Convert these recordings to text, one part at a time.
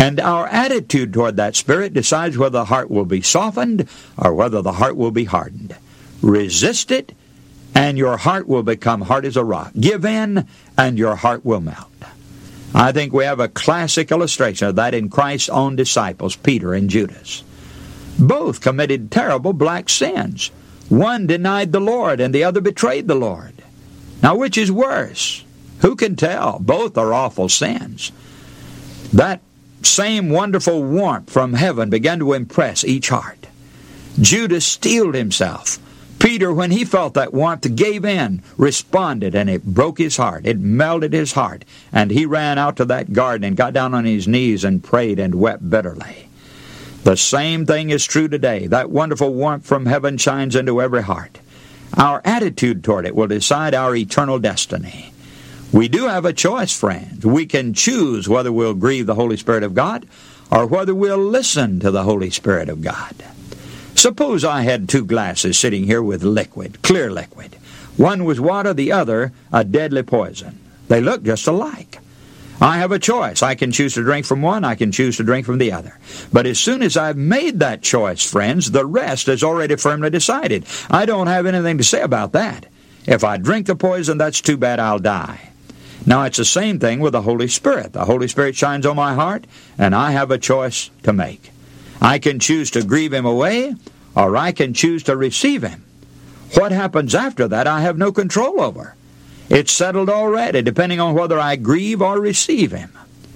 And our attitude toward that Spirit decides whether the heart will be softened or whether the heart will be hardened. Resist it, and your heart will become hard as a rock. Give in, and your heart will melt. I think we have a classic illustration of that in Christ's own disciples, Peter and Judas. Both committed terrible black sins. One denied the Lord, and the other betrayed the Lord. Now, which is worse? Who can tell? Both are awful sins. That same wonderful warmth from heaven began to impress each heart. Judas steeled himself. Peter, when he felt that warmth, gave in, responded, and it broke his heart. It melted his heart. And he ran out to that garden and got down on his knees and prayed and wept bitterly. The same thing is true today. That wonderful warmth from heaven shines into every heart. Our attitude toward it will decide our eternal destiny. We do have a choice, friends. We can choose whether we'll grieve the Holy Spirit of God or whether we'll listen to the Holy Spirit of God. Suppose I had two glasses sitting here with liquid, clear liquid. One was water, the other a deadly poison. They look just alike. I have a choice. I can choose to drink from one, I can choose to drink from the other. But as soon as I've made that choice, friends, the rest is already firmly decided. I don't have anything to say about that. If I drink the poison, that's too bad, I'll die. Now, it's the same thing with the Holy Spirit. The Holy Spirit shines on my heart, and I have a choice to make. I can choose to grieve Him away, or I can choose to receive Him. What happens after that, I have no control over. It's settled already, depending on whether I grieve or receive Him.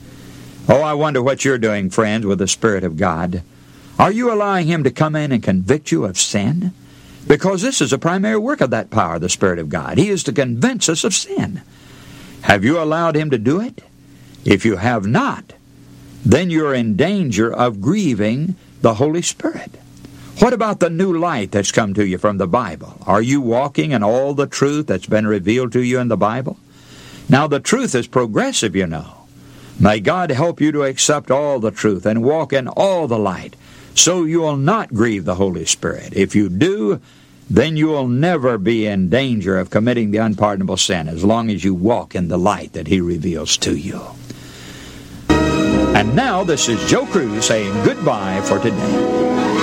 Oh, I wonder what you're doing, friends, with the Spirit of God. Are you allowing Him to come in and convict you of sin? Because this is a primary work of that power, the Spirit of God. He is to convince us of sin. Have you allowed Him to do it? If you have not, then you're in danger of grieving the Holy Spirit. What about the new light that's come to you from the Bible? Are you walking in all the truth that's been revealed to you in the Bible? Now, the truth is progressive, you know. May God help you to accept all the truth and walk in all the light, so you will not grieve the Holy Spirit. If you do, then you will never be in danger of committing the unpardonable sin as long as you walk in the light that He reveals to you. And now, this is Joe Cruz saying goodbye for today.